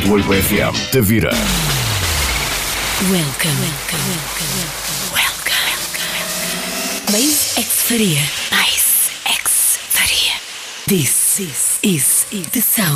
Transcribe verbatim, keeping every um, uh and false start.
oito F M. Tavira. Welcome, welcome, welcome, welcome. Mais X Faria. Mais X Faria. This is, is the sound.